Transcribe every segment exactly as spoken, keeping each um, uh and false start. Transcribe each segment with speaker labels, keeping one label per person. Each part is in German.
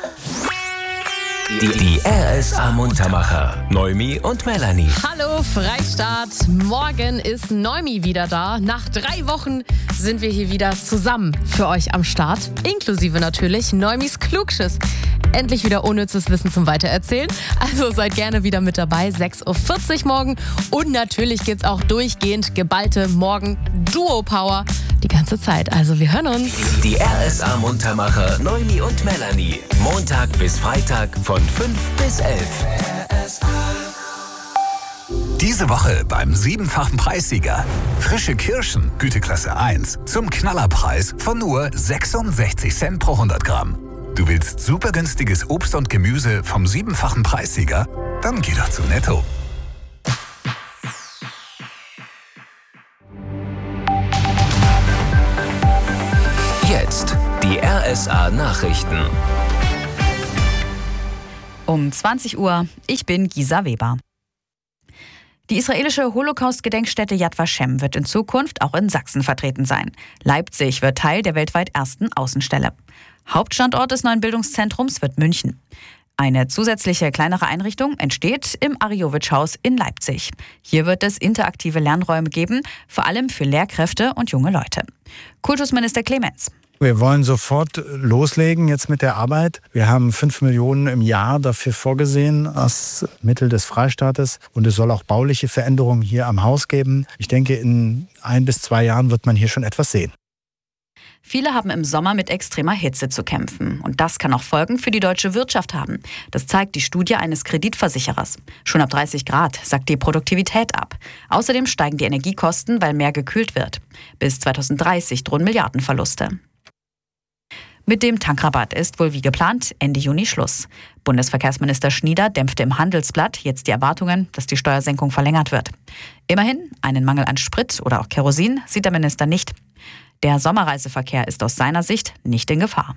Speaker 1: Die, die R S A Muntermacher, Noemi und Melanie.
Speaker 2: Hallo Freistaat, morgen ist Noemi wieder da. Nach drei Wochen sind wir hier wieder zusammen für euch am Start. Inklusive natürlich Noimis Klugschiss. Endlich wieder unnützes Wissen zum Weitererzählen. Also seid gerne wieder mit dabei, sechs Uhr vierzig morgen. Und natürlich gibt's auch durchgehend geballte Morgen-Duo-Power die ganze Zeit. Also wir hören uns.
Speaker 1: Die R S A Muntermacher, Noemi und Melanie. Montag bis Freitag von fünf bis elf.
Speaker 3: Diese Woche beim siebenfachen Preissieger. Frische Kirschen, Güteklasse eins, zum Knallerpreis von nur sechsundsechzig Cent pro hundert Gramm. Du willst super günstiges Obst und Gemüse vom siebenfachen Preissieger? Dann geh doch zu Netto.
Speaker 1: Jetzt die R S A Nachrichten.
Speaker 4: Um zwanzig Uhr, ich bin Gisa Weber. Die israelische Holocaust-Gedenkstätte Yad Vashem wird in Zukunft auch in Sachsen vertreten sein. Leipzig wird Teil der weltweit ersten Außenstelle. Hauptstandort des neuen Bildungszentrums wird München. Eine zusätzliche kleinere Einrichtung entsteht im Ariowitsch-Haus in Leipzig. Hier wird es interaktive Lernräume geben, vor allem für Lehrkräfte und junge Leute. Kultusminister Clemens.
Speaker 5: Wir wollen sofort loslegen jetzt mit der Arbeit. Wir haben fünf Millionen im Jahr dafür vorgesehen als Mittel des Freistaates. Und es soll auch bauliche Veränderungen hier am Haus geben. Ich denke, in ein bis zwei Jahren wird man hier schon etwas sehen.
Speaker 4: Viele haben im Sommer mit extremer Hitze zu kämpfen. Und das kann auch Folgen für die deutsche Wirtschaft haben. Das zeigt die Studie eines Kreditversicherers. Schon ab dreißig Grad sackt die Produktivität ab. Außerdem steigen die Energiekosten, weil mehr gekühlt wird. Bis zweitausenddreißig drohen Milliardenverluste. Mit dem Tankrabatt ist wohl wie geplant Ende Juni Schluss. Bundesverkehrsminister Schnieder dämpfte im Handelsblatt jetzt die Erwartungen, dass die Steuersenkung verlängert wird. Immerhin, einen Mangel an Sprit oder auch Kerosin sieht der Minister nicht. Der Sommerreiseverkehr ist aus seiner Sicht nicht in Gefahr.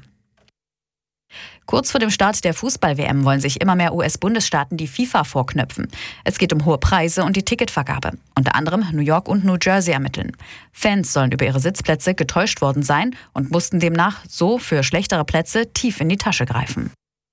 Speaker 4: Kurz vor dem Start der Fußball-W M wollen sich immer mehr U S-Bundesstaaten die FIFA vorknöpfen. Es geht um hohe Preise und die Ticketvergabe. Unter anderem New York und New Jersey ermitteln. Fans sollen über ihre Sitzplätze getäuscht worden sein und mussten demnach so für schlechtere Plätze tief in die Tasche greifen.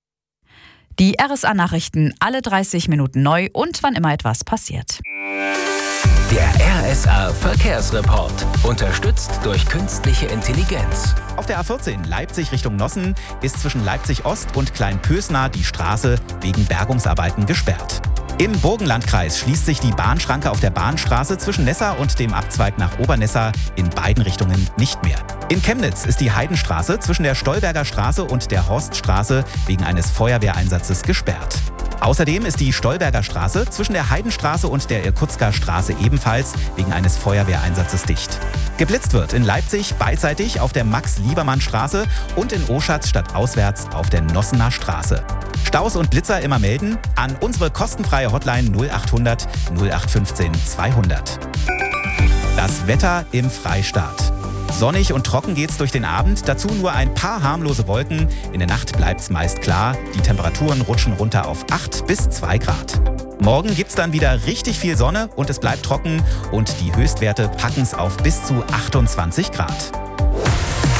Speaker 4: Die R S A-Nachrichten alle dreißig Minuten neu und wann immer etwas passiert.
Speaker 1: Der R S A Verkehrsreport. Unterstützt durch künstliche Intelligenz.
Speaker 6: Auf der A vierzehn Leipzig Richtung Nossen ist zwischen Leipzig Ost und Kleinpösna die Straße wegen Bergungsarbeiten gesperrt. Im Burgenlandkreis schließt sich die Bahnschranke auf der Bahnstraße zwischen Nessa und dem Abzweig nach Obernessa in beiden Richtungen nicht mehr. In Chemnitz ist die Heidenstraße zwischen der Stolberger Straße und der Horststraße wegen eines Feuerwehreinsatzes gesperrt. Außerdem ist die Stolberger Straße zwischen der Heidenstraße und der Irkutsker Straße ebenfalls wegen eines Feuerwehreinsatzes dicht. Geblitzt wird in Leipzig beidseitig auf der Max-Liebermann-Straße und in Oschatz stadtauswärts auf der Nossener Straße. Staus und Blitzer immer melden an unsere kostenfreie Hotline null achthundert null acht fünfzehn zweihundert. Das Wetter im Freistaat. Sonnig und trocken geht's durch den Abend, dazu nur ein paar harmlose Wolken. In der Nacht bleibt's meist klar, die Temperaturen rutschen runter auf acht bis zwei Grad. Morgen gibt's dann wieder richtig viel Sonne und es bleibt trocken und die Höchstwerte packen's auf bis zu achtundzwanzig Grad.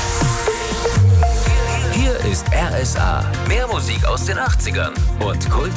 Speaker 1: Hier ist R S A. Mehr Musik aus den achtzigern und Kult.